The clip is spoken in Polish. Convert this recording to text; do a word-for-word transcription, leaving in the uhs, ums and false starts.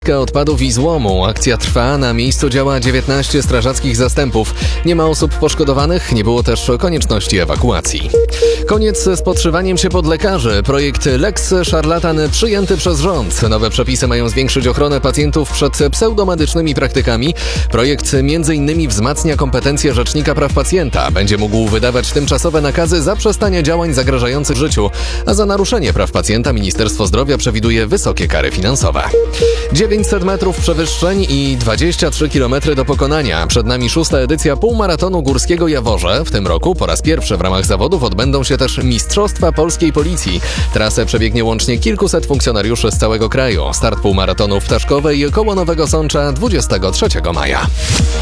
Odpadów i złomu. Akcja trwa, na miejscu działa dziewiętnaście strażackich zastępów. Nie ma osób poszkodowanych, nie było też konieczności ewakuacji. Koniec z podszywaniem się pod lekarzy. Projekt Lex Szarlatan przyjęty przez rząd. Nowe przepisy mają zwiększyć ochronę pacjentów przed pseudomedycznymi praktykami. Projekt między innymi wzmacnia kompetencje Rzecznika Praw Pacjenta. Będzie mógł wydawać tymczasowe nakazy zaprzestania działań zagrażających życiu, a za naruszenie praw pacjenta Ministerstwo Zdrowia przewiduje wysokie kary finansowe. dziewięćset metrów przewyższeń i dwadzieścia trzy kilometry do pokonania. Przed nami szósta edycja półmaratonu górskiego Jaworze. W tym roku po raz pierwszy w ramach zawodów odbędą się też Mistrzostwa Polskiej Policji. Trasę przebiegnie łącznie kilkuset funkcjonariuszy z całego kraju. Start półmaratonu w Ptaszkowej koło Nowego Sącza dwudziestego trzeciego maja.